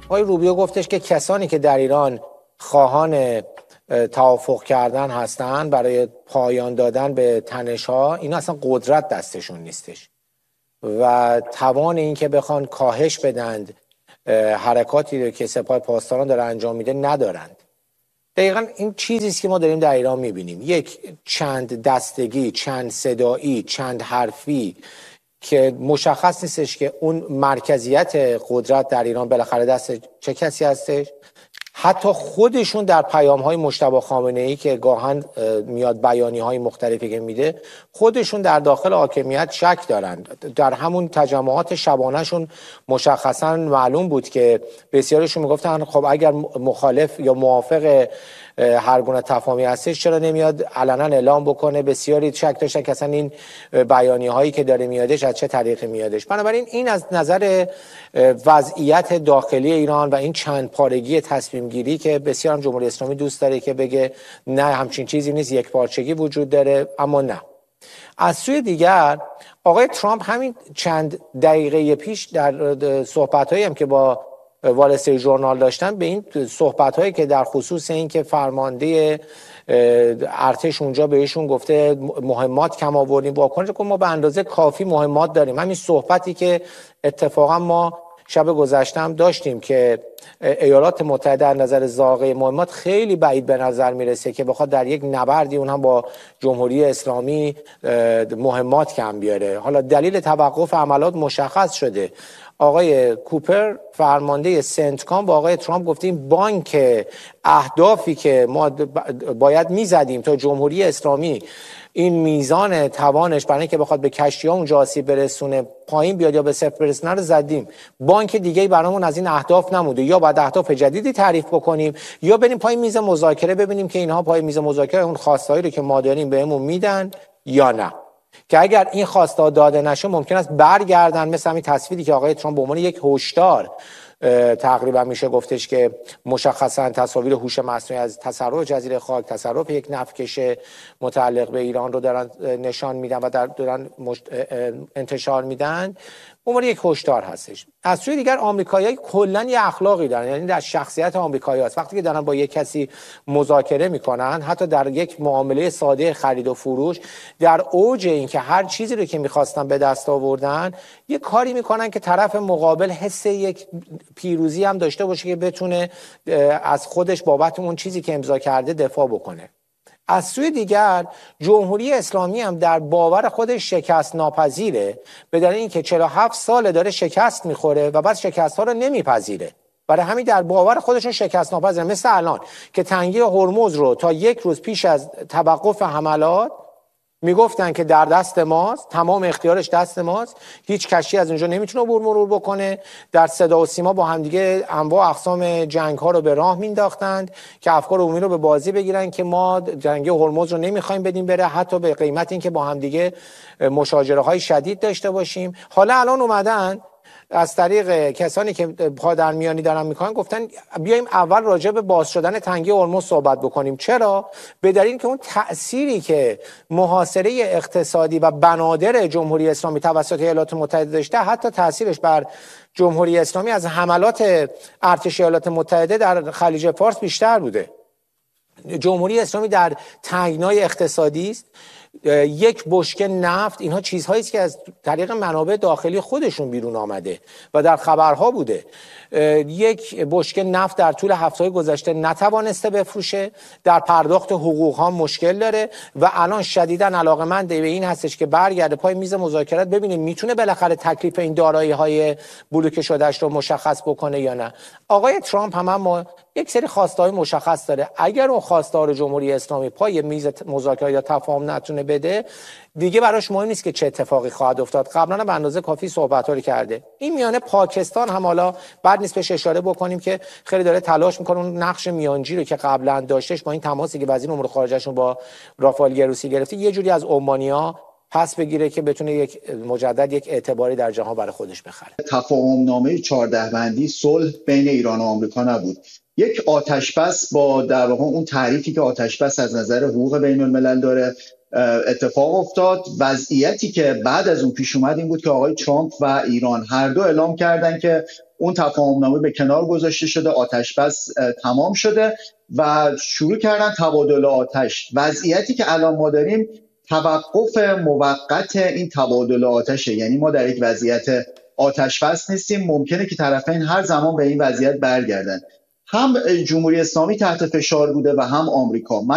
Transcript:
آقای روبیو گفتش که کسانی که در ایران خواهان توافق کردن هستن برای پایان دادن به تنش‌ها، اینا اصلا قدرت دستشون نیستش و توان این که بخوان کاهش بدند حرکاتی رو که سپاه پاسداران داره انجام میده ندارند. دقیقاً این چیزی است که ما داریم در ایران میبینیم، یک چند دستگی، چند صدایی، چند حرفی که مشخص نیستش که اون مرکزیت قدرت در ایران بالاخره دست چه کسی هستش. حتی خودشون در پیام‌های مجتبی خامنه‌ای که گاهن میاد بیانیه‌های مختلفی که میده، خودشون در داخل حاکمیت شک دارند. در همون تجمعات شبانه‌شون مشخصاً معلوم بود که بسیارشون میگفتن خب اگر مخالف یا موافق هر گونه تفاهمی هستش چرا نمیاد علنا اعلام بکنه. بسیاری شک داشتن که اصلا این بیانیه‌هایی که داره میادش از چه طریقی میادش. بنابراین این از نظر وضعیت داخلی ایران و این چند پارگی تصمیم گیری که بسیار هم جمهوری اسلامی دوست داره که بگه نه همچین چیزی نیست، یک پارچگی وجود داره، اما نه. از سوی دیگر آقای ترامپ همین چند دقیقه پیش در صحبت‌هایی هم که با وال استریت ژورنال داشتن به این صحبت‌هایی که در خصوص این که فرمانده ارتش اونجا بهشون گفته مهمات کم آوردیم، واکنش که ما به اندازه کافی مهمات داریم. همین صحبتی که اتفاقا ما شب گذشته هم داشتیم که ایالات متحده از نظر زاغه مهمات خیلی بعید به نظر میرسه که بخواد در یک نبردی اون هم با جمهوری اسلامی مهمات کم بیاره. حالا دلیل توقف عملات مشخص شده. آقای کوپر فرمانده سنتکام با آقای ترامپ گفتیم بانک اهدافی که ما باید میزدیم تا جمهوری اسلامی این میزان توانش برای اینکه بخواد به کشتی‌ها اونجا آسیب برسونه پایین بیاد یا به صفر برسونه رو زدیم. بانک دیگه‌ای برامون از این اهداف نموده. یا باید اهداف جدیدی تعریف بکنیم یا بریم پای میز مذاکره ببینیم که اینها پای میز مذاکره اون خواستهایی رو که ما داریم بهمون میدن یا نه. که اگر این خواسته داده نشه ممکن است برگردن، مثل همین تصویری که آقای ترامپ به عنوان یک هشدار تقریبا میشه گفتش که مشخصا تصاویر هوش مصنوعی از تصرف جزیره خاک، تصرف یک نفتکش متعلق به ایران رو دارن نشان میدن و دارن انتشار میدن، عنوان یک هشدار هستش. از سوی دیگر آمریکایی‌ها کلاً یه اخلاقی دارن، یعنی در شخصیت آمریکایی‌ها وقتی که دارن با یک کسی مذاکره میکنن، حتی در یک معامله ساده خرید و فروش، در اوج این که هر چیزی رو که میخواستن به دست آوردن یه کاری میکنن که طرف مقابل حس یک پیروزی هم داشته باشه که بتونه از خودش بابت اون چیزی که امضا کرده دفاع بکنه. از سوی دیگر جمهوری اسلامی هم در باور خودش شکست ناپذیره، به دلیل اینکه 47 سال داره شکست میخوره و بعد شکست ها رو نمیپذیره. برای همین در باور خودشون شکست ناپذیره. مثل الان که تنگی هرمز رو تا یک روز پیش از توقف حملات میگفتن که در دست ماست، تمام اختیارش دست ماست، هیچ کشتی از اونجا نمیتونه عبور مرور بکنه. در صدا و سیما با همدیگه انواع اقسام جنگ ها رو به راه مینداختند که افکار عمومی رو به بازی بگیرن که ما جنگ هرمز رو نمیخوایم بدیم بره، حتی به قیمت این که با همدیگه مشاجره های شدید داشته باشیم. حالا الان اومدن از طریق کسانی که پادرمیانی دارن میکنن گفتن بیایم اول راجع به باز شدن تنگی هرمز صحبت بکنیم. چرا؟ به دلیل که اون تأثیری که محاصره اقتصادی و بنادر جمهوری اسلامی توسط ایالات متحده داشته، حتی تأثیرش بر جمهوری اسلامی از حملات ارتش ایالات متحده در خلیج فارس بیشتر بوده. جمهوری اسلامی در تنگنای اقتصادی است، یک بشکه نفت، اینها چیزهایی است که از طریق منابع داخلی خودشون بیرون آمده و در خبرها بوده. یک بشکه نفت در طول هفته‌های گذشته نتوانسته بفروشه، در پرداخت حقوق ها مشکل داره و الان شدیداً علاقه‌مند به این هستش که برگرده پای میز مذاکرات ببینیم میتونه بالاخره تکلیف این دارایی‌های بلوکه شدهش رو مشخص بکنه یا نه. آقای ترامپ هم اما یک سری خواسته‌های مشخص داره. اگر اون خواسته رو جمهوری اسلامی پای میز مذاکره یا تفاهم نتونه بده، دیگه براش مهم نیست که چه اتفاقی خواهد افتاد. قبلا به اندازه کافی صحبت‌ها رو کرده. این میانه پاکستان هم حالا بعد نیست بهش اشاره بکنیم که خیلی داره تلاش میکنه اون نقش میانجی رو که قبلا داشتش با این تماسی که وزیر امور خارجه‌شون با رافائل گروسی گرفته یه جوری از عمانی‌ها پس بگیره که بتونه یک مجدد یک اعتباری در جهان برای خودش بخره. تفاهم نامه 14 بندی صلح بین ایران و آمریکا نبود. یک آتشبس با در واقع اون تعریفی که آتشبس از نظر حقوق بین الملل داره اتفاق افتاد. وضعیتی که بعد از اون پیش اومد این بود که آقای ترامپ و ایران هر دو اعلام کردن که اون تفاهمنامه به کنار گذاشته شده، آتش بس تمام شده و شروع کردن تبادل آتش. وضعیتی که الان ما داریم توقف موقت این تبادل آتشه، یعنی ما در یک وضعیت آتش بس نیستیم، ممکنه که طرفین هر زمان به این وضعیت برگردن. هم جمهوری اسلامی تحت فشار بوده و هم آمریکا.